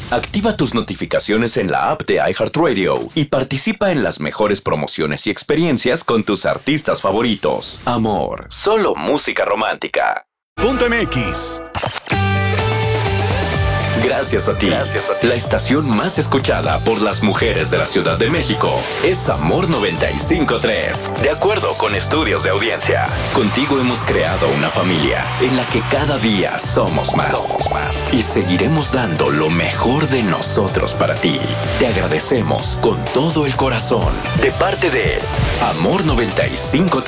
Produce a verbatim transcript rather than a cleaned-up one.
Activa tus notificaciones en la app de iHeartRadio y participa en las mejores promociones y experiencias con tus artistas favoritos. Amor, solo música romántica. Punto M X. Gracias a ti. Gracias a ti. La estación más escuchada por las mujeres de la Ciudad de México es Amor noventa y cinco punto tres. De acuerdo con estudios de audiencia, contigo hemos creado una familia en la que cada día somos más. Somos más. Y seguiremos dando lo mejor de nosotros para ti. Te agradecemos con todo el corazón. De parte de Amor noventa y cinco punto tres.